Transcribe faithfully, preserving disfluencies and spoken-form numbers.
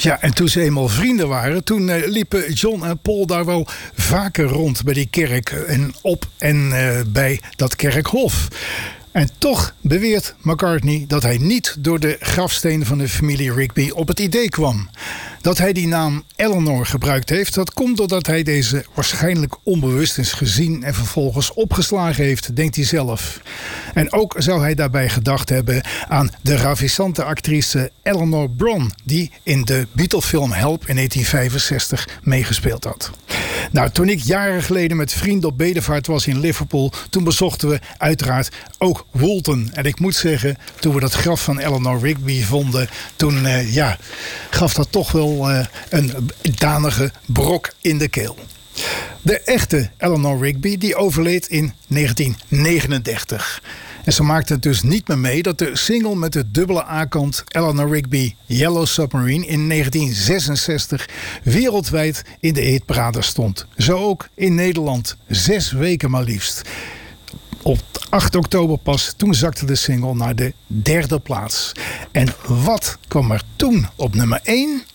Ja, en toen ze eenmaal vrienden waren, toen uh, liepen John en Paul daar wel vaker rond bij die kerk en op en uh, bij dat kerkhof. En toch beweert McCartney dat hij niet door de grafstenen van de familie Rigby op het idee kwam. Dat hij die naam Eleanor gebruikt heeft, dat komt doordat hij deze waarschijnlijk onbewust eens gezien en vervolgens opgeslagen heeft, denkt hij zelf. En ook zou hij daarbij gedacht hebben aan de ravissante actrice Eleanor Bron, die in de Beatle-film Help in negentien vijfenzestig meegespeeld had. Nou, toen ik jaren geleden met vrienden op bedevaart was in Liverpool, toen bezochten we uiteraard ook Woolton. En ik moet zeggen, toen we dat graf van Eleanor Rigby vonden, toen uh, ja, gaf dat toch wel uh, een danige brok in de keel. De echte Eleanor Rigby die overleed in negentien negenendertig. En ze maakte het dus niet meer mee dat de single met de dubbele A-kant Eleanor Rigby Yellow Submarine in negentien zesenzestig wereldwijd in de hitparade stond. Zo ook in Nederland. Zes weken maar liefst. Op acht oktober pas, toen zakte de single naar de derde plaats. En wat kwam er toen op nummer één?